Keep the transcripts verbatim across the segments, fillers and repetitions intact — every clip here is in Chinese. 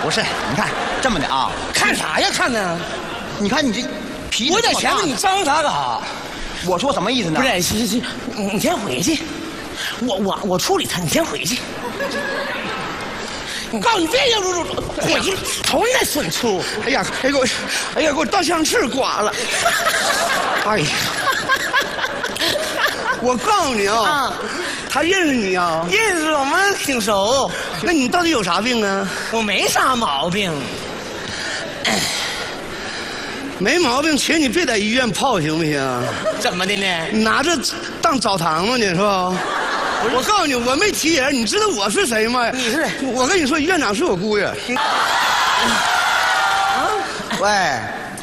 不是，你看这么的啊， 看啥呀？看呢？ 你看你这脾气， 我在前头，你张啥干啥？ 我说什么意思呢？ 不是，是是，你先回去，我我我处理他，你先回去。我告诉你，别要入入，回去瞅你那损处！哎呀，哎给我，哎呀给我倒枪翅刮了！哎呀，我告诉你啊，啊他认识你啊？认识，我们挺熟。那你到底有啥病啊？我没啥毛病。没毛病，请你别在医院泡行不行？怎么的呢？你拿这当澡堂子呢是吧？我告诉你，我没提人，你知道我是谁吗？你是？我跟你说，院长是我姑爷。 啊？喂，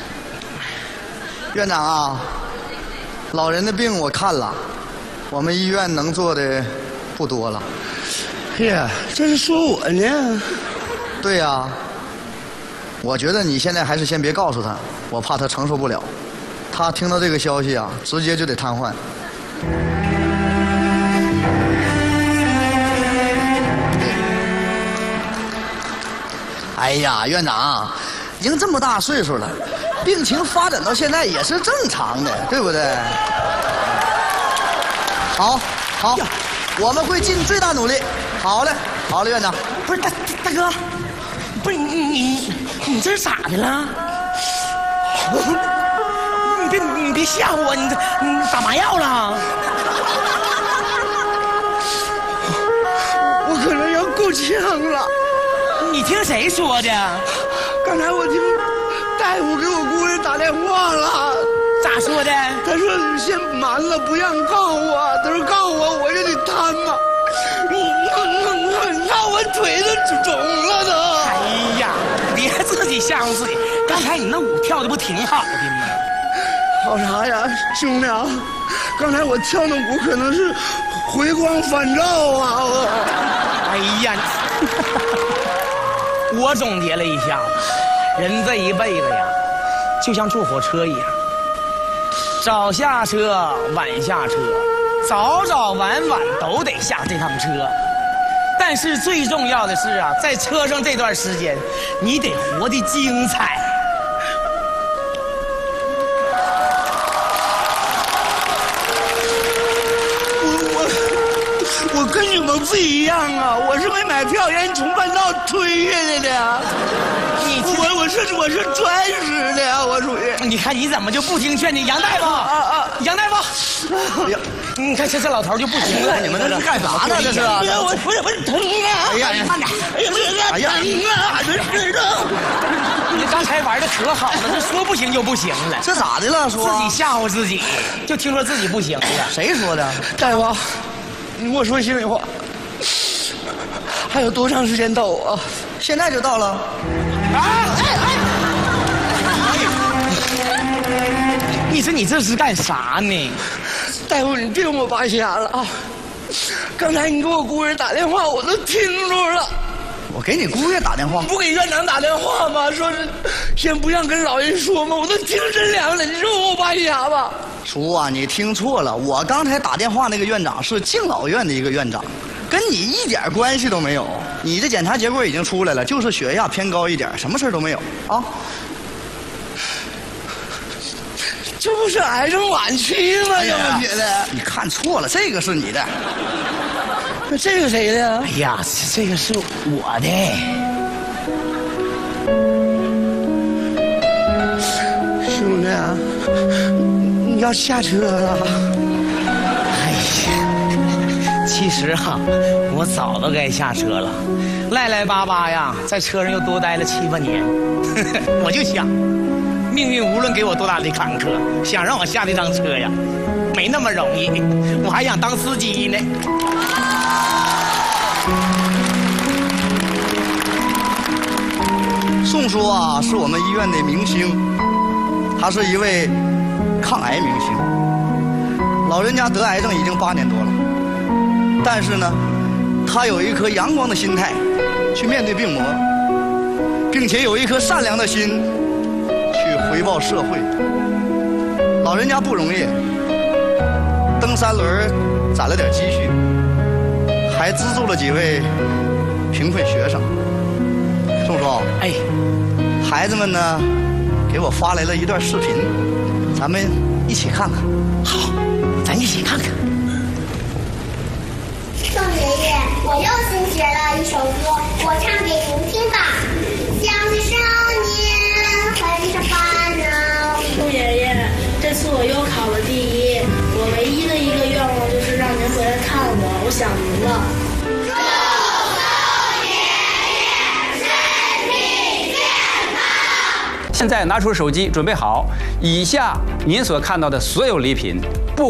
院长啊，老人的病我看了，我们医院能做的不多了。 哎呀，这是说我呢？ 对呀、啊，我觉得你现在还是先别告诉他，我怕他承受不了。他听到这个消息啊，直接就得瘫痪。哎呀，院长，已经这么大岁数了，病情发展到现在也是正常的，对不对？好，好，我们会尽最大努力。好嘞，好嘞，院长。 不是大大哥，不是你你你这是咋的了？你别你别吓唬我，你你打麻药了？我可能要够呛了。你听谁说的？刚才我听大夫给我姑爷打电话了。咋说的？他说先瞒了，不让告我。他说告我，我就得瘫嘛。我我我让我腿都肿了都。哎呀，别自己吓唬自己。刚才你那舞跳的不挺好的吗？好啥呀，兄弟啊！刚才我跳那舞可能是回光返照啊！我。哎呀。我总结了一下，人这一辈子呀，就像坐火车一样，早下车，晚下车，早早晚晚都得下这趟车。但是最重要的是啊，在车上这段时间，你得活得精彩。我跟你们不一样啊！我是没买票，人从半道推下来的。你我我是我是专师的呀，我属于。你看你怎么就不听劝？你杨大夫啊啊！杨大夫，哎呀，你看这这老头就不行了。你们这是干啥呢？这是？我不是不是疼啊！哎呀，你慢点！哎呀，哎呀，疼啊！真是的。你刚才玩的可好了，这说不行就不行了。 这咋的了？说自己吓唬自己，就听说自己不行了。 谁说的？ 大夫。你跟我说心里话，还有多长时间到啊？ 现在就到了。啊！哎哎！你说你这是干啥呢？大夫，你别跟我扒瞎了啊！刚才你给我姑爷打电话，我都听着了。 我给你姑爷打电话？ 不给院长打电话吗？说是先不让跟老人说吗？我都听真凉了。你说我扒瞎吧？ 叔啊，你听错了，我刚才打电话那个院长是敬老院的一个院长，跟你一点关系都没有。你的检查结果已经出来了，就是血压偏高一点，什么事都没有啊。 这不是癌症晚期吗？这我觉得你看错了，这个是你的。 那这个谁的？哎呀，这个是我的。兄弟啊，你要下车了？哎呀，其实哈、啊，我早都该下车了，赖赖巴巴呀，在车上又多待了七八年。我就想，命运无论给我多大的坎坷，想让我下这趟车呀，没那么容易。我还想当司机呢。 宋叔啊，是我们医院的明星，他是一位抗癌明星。老人家得癌症已经八年多了，但是呢，他有一颗阳光的心态去面对病魔，并且有一颗善良的心去回报社会。老人家不容易，蹬三轮攒了点积蓄，还资助了几位贫困学生。 宋叔， 哎， 孩子们呢，给我发来了一段视频，咱们一起看看。 好，咱一起看看。 宋爷爷，我又新学了一首歌，我唱给您听吧。想起少年很少烦恼。 宋爷爷，这次我又考了第一，我唯一的一个愿望就是让您回来看我，我想您了。 祝宋爷爷身体健康。 现在拿出手机，准备好，以下您所看到的所有礼品，不